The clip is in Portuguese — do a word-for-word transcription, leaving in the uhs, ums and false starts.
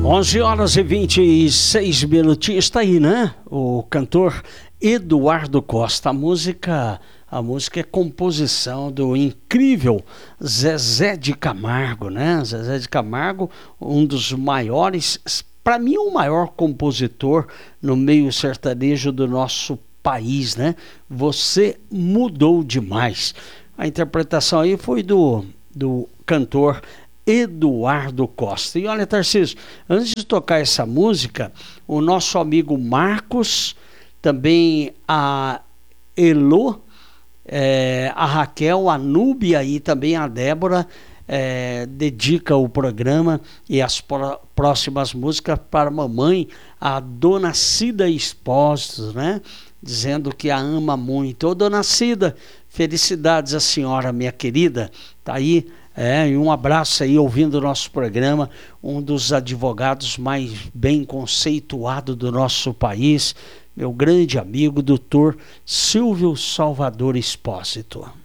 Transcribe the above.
onze horas e vinte e seis minutinhos, está aí, né? O cantor Eduardo Costa. A música, a música é composição do incrível Zezé de Camargo, né? Zezé de Camargo, um dos maiores, para mim o maior compositor no meio sertanejo do nosso país, né? Você mudou demais. A interpretação aí foi do, do cantor Eduardo Costa. E olha, Tarcísio, antes de tocar essa música, o nosso amigo Marcos, também a Elô, é, a Raquel, a Núbia e também a Débora é, dedica o programa e as pró- próximas músicas para a mamãe, a Dona Cida Expósitos, né? Dizendo que a ama muito. Ô, Dona Cida, felicidades à senhora, minha querida. Tá aí. É, e um abraço aí ouvindo o nosso programa, um dos advogados mais bem conceituados do nosso país, meu grande amigo, doutor Silvio Salvador Expósito.